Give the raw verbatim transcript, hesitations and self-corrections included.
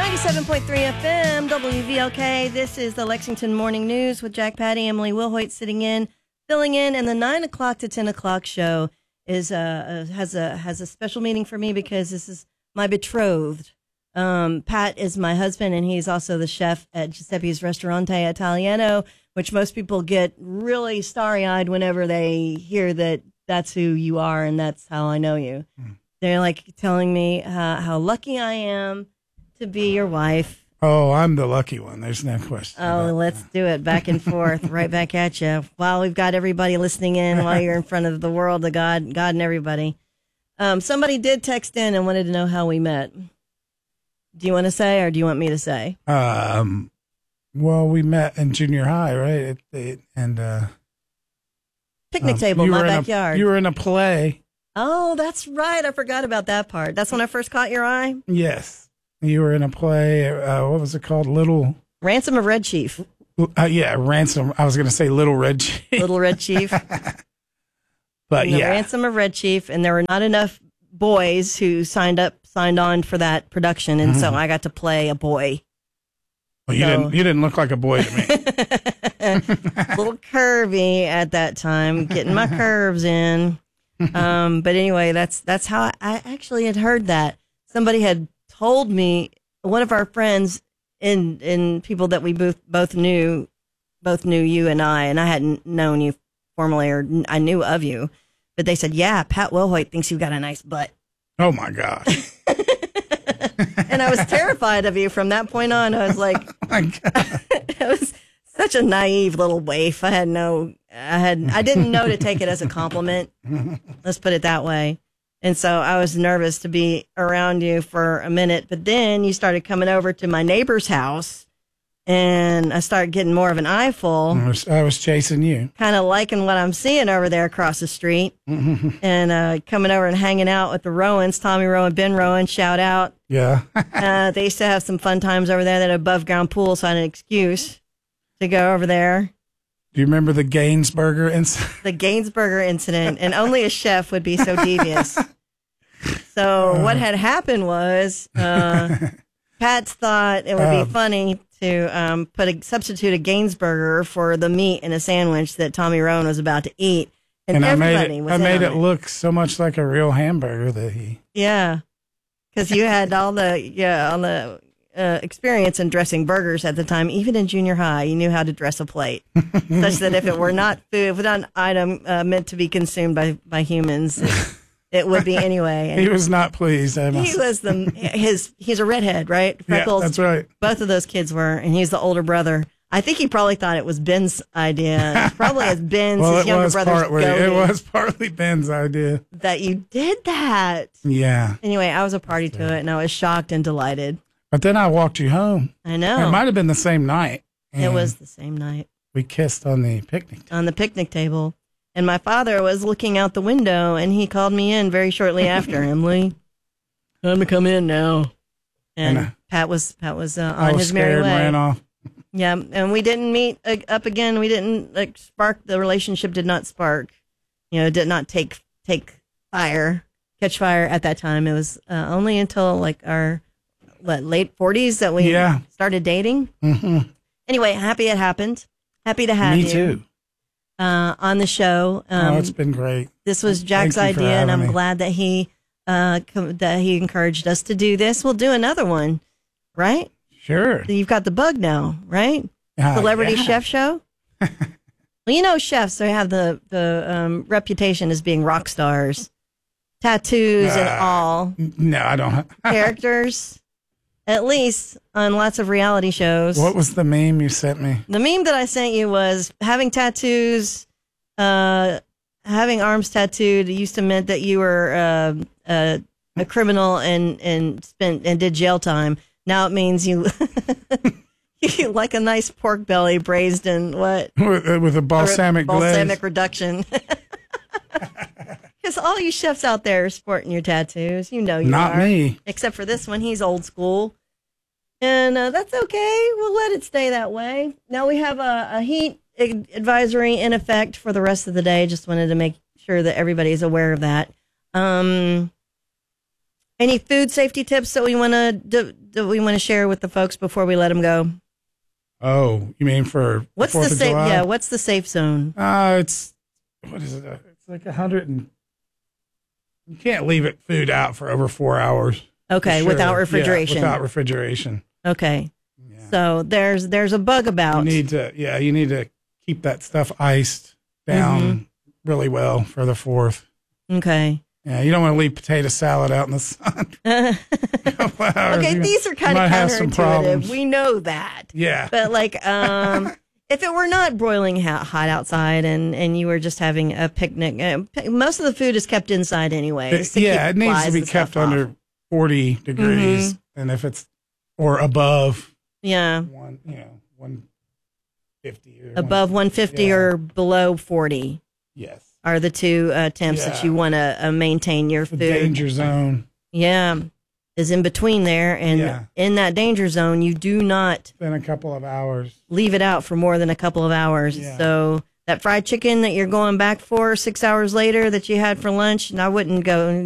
ninety-seven point three F M, W V L K. This is the Lexington Morning News with Jack Patty, Emily Wilhoit sitting in, filling in, and the nine o'clock to ten o'clock show is uh, has a has a special meaning for me because this is my betrothed. Um, Pat is my husband, and he's also the chef at Giuseppe's Ristorante Italiano, which most people get really starry-eyed whenever they hear that that's who you are and that's how I know you. Mm. They're like telling me uh, how lucky I am to be your wife. Oh, I'm the lucky one. There's no question. Oh, let's that. do it. Back and forth, right back at you. While we've got everybody listening in, while you're in front of the world, the God, God and everybody. Um, somebody did text in and wanted to know how we met. Do you want to say, or do you want me to say? Um, well, we met in junior high, right? It, it, and uh, picnic um, table, my backyard. A, you were in a play. Oh, that's right. I forgot about that part. That's when I first caught your eye? Yes. You were in a play. Uh, what was it called? Little Ransom of Red Chief. Uh, yeah, Ransom. I was going to say Little Red Chief. Little Red Chief. But and the yeah, Ransom of Red Chief, and there were not enough boys who signed up, signed on for that production, and mm-hmm. so I got to play a boy. Well, you so, didn't. You didn't look like a boy to me. A little curvy at that time, getting my curves in. Um, but anyway, that's that's how I, I actually had heard that somebody had told me. One of our friends and and people that we both both knew, both knew you and I, and I hadn't known you formally, or I knew of you, but they said, "Yeah, Pat Wilhoit thinks you've got a nice butt." Oh my gosh! And I was terrified of you from that point on. I was like, "Oh my God!" I was such a naive little waif. I had no, I had, I didn't know to take it as a compliment. Let's put it that way. And so I was nervous to be around you for a minute, but then you started coming over to my neighbor's house, and I started getting more of an eyeful. I was, I was chasing you. Kind of liking what I'm seeing over there across the street, and uh, coming over and hanging out with the Rowans, Tommy Rowan, Ben Rowan, shout out. Yeah. uh, they used to have some fun times over there. They had an above ground pool, so I had an excuse to go over there. Do you remember the Gainsburger incident? The Gainsburger incident, and only a chef would be so devious. So uh, what had happened was uh, Pat thought it would uh, be funny to um, put a substitute a Gainsburger for the meat in a sandwich that Tommy Rowan was about to eat, and, and everybody I made it, was I made it, it look so much like a real hamburger that he. Yeah, because you had all the yeah all the. Uh, experience in dressing burgers at the time. Even in junior high, you knew how to dress a plate, such that if it were not food, if it was not an item uh, meant to be consumed by, by humans, it, it would be anyway. And he was not pleased. I must. He was the his. He's a redhead, right? Freckles. Yeah, that's right. Both of those kids were, and he's the older brother. I think he probably thought it was Ben's idea. Probably as Ben's well, his younger brother's partly, It was partly Ben's idea that you did that. Yeah. Anyway, I was a party to it, and I was shocked and delighted. But then I walked you home. I know. It might have been the same night. It was the same night. We kissed on the picnic table. On the picnic table. And my father was looking out the window, and he called me in very shortly after. Emily, time to come in now. And, and uh, Pat was Pat was uh, on was his merry way. And ran off. Yeah, and we didn't meet uh, up again. We didn't like spark. The relationship did not spark. You know, did not take take fire, catch fire at that time. It was uh, only until like our what, late forties that we yeah. started dating. Mm-hmm. Anyway, happy it happened. Happy to have Me you. Me too. Uh, on the show. Um, oh, it's been great. This was Jack's idea, and I'm me. glad that he uh, com- that he encouraged us to do this. We'll do another one, right? Sure. So you've got the bug now, right? Uh, Celebrity yeah. chef show. Well, you know, chefs they have the the um, reputation as being rock stars, tattoos uh, and all. No, I don't. Characters. At least on lots of reality shows. What was the meme you sent me? The meme that I sent you was having tattoos, uh, having arms tattooed used to meant that you were uh, uh, a criminal and, and spent and did jail time. Now it means you you like a nice pork belly braised in what? With, with a balsamic or a balsamic glaze. reduction. Because all you chefs out there are sporting your tattoos. You know you Not are. Not me. Except for this one. He's old school. And uh, that's okay. We'll let it stay that way. Now we have a, a heat advisory in effect for the rest of the day. Just wanted to make sure that everybody's aware of that. Um, Any food safety tips that we want to do, that we want to share with the folks before we let them go? Oh, you mean for What's Fourth the of safe? July? Yeah, what's the safe zone? Uh, it's what is it? Uh, It's like a hundred and you can't leave it food out for over four hours. Okay, for sure. without refrigeration. Yeah, without refrigeration. Okay, Yeah. so there's there's a bug about. You need to, yeah, you need to keep that stuff iced down Mhm. really well for the fourth. Okay. Yeah, you don't want to leave potato salad out in the sun. Okay, these are kind of counterintuitive. We know that. Yeah. But like, um, if it were not broiling hot, hot outside and, and you were just having a picnic, uh, most of the food is kept inside anyway. It, yeah, it needs to be kept under forty degrees, mm-hmm. and if it's or above, yeah, one you know one fifty or above one fifty yeah. or below forty. Yes. Are the two uh, temps yeah. that you want to uh, maintain your the food. Danger zone. Yeah, is in between there, and yeah. in that danger zone, you do not spend a couple of hours. Leave it out for more than a couple of hours. Yeah. So that fried chicken that you're going back for six hours later that you had for lunch, and I wouldn't go